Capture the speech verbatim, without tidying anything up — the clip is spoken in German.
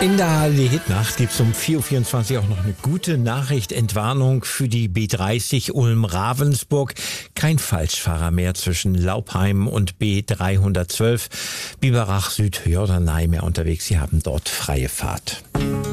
In der H D Hitnacht gibt es um vier Uhr vierundzwanzig auch noch eine gute Nachricht. Entwarnung für die B dreißig Ulm-Ravensburg. Kein Falschfahrer mehr zwischen Laupheim und B dreihundertzwölf. Biberach Süd-Jorderney mehr unterwegs. Sie haben dort freie Fahrt.